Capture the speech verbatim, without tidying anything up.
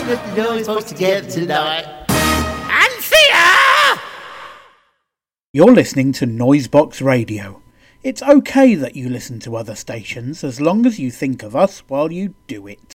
what the noise put together tonight. And see ya! You're listening to Noisebox Radio. It's okay that you listen to other stations as long as you think of us while you do it.